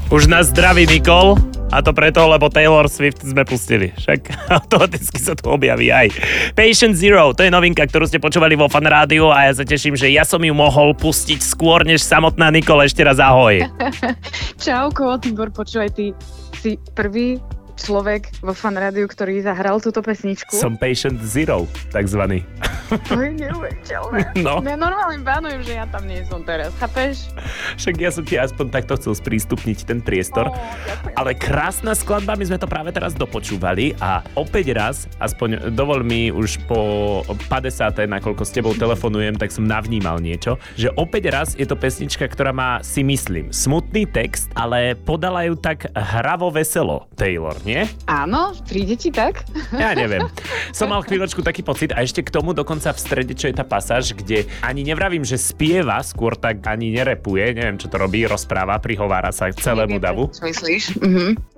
Už nás zdraví Nikol, a to preto, lebo Taylor Swift sme pustili. Však automaticky sa tu objaví aj Patient Zero, to je novinka, ktorú ste počúvali vo Fan Rádiu a ja sa teším, že ja som ju mohol pustiť skôr než samotná Nikol. Ešte raz ahoj. Čauko, Tibor, počúvaj, ty si prvý človek vo Fan Rádiu, ktorý zahral túto pesničku. Som Patient Zero, takzvaný. To je neuveriteľné. No. Ja normálne bánujem, že ja tam nie som teraz, chápeš? Však ja som ti aspoň takto chcel sprístupniť ten priestor. Ale krásna skladba, my sme to práve teraz dopočúvali a opäť raz, aspoň dovol mi už po 50. nakoľko s tebou telefonujem, tak som navnímal niečo, že opäť raz je to pesnička, ktorá má, si myslím, smutný text, ale podala ju tak hravo veselo Taylor, nie? Áno, príde ti tak? Ja neviem. Som mal chvíľočku taký pocit a ešte k tomu dokonca v strede, čo je tá pasáž, kde ani nevravím, že spieva, skôr tak ani nerepuje, neviem, čo to robí, rozpráva, prihovára sa k celému davu. Čo myslíš? Mhm.